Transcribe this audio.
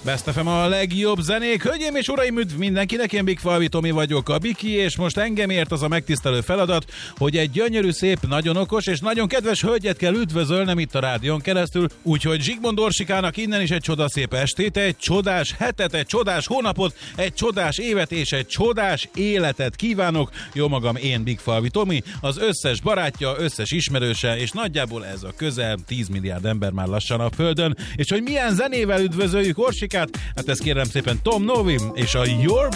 Best FM a legjobb zenék. Hölgyeim és uraim, üdv mindenkinek, én Big Falvi Tomi vagyok, a Biki, és most engem ért az a megtisztelő feladat, hogy egy gyönyörű, szép, nagyon okos és nagyon kedves hölgyet kell üdvözölnem itt a rádión keresztül, úgyhogy Zsigmond Orsikának innen is egy csodaszép estét, egy csodás hetet, egy csodás hónapot, egy csodás évet és egy csodás életet kívánok. Jó magam, én Big Falvi Tomi, az összes barátja, összes ismerőse, és nagyjából ez a közel 10 milliárd ember már lassan a Földön, és hogy milyen zenével üdvözöljük Orsikát, hát ezt kérem szépen Tom Novim és a Your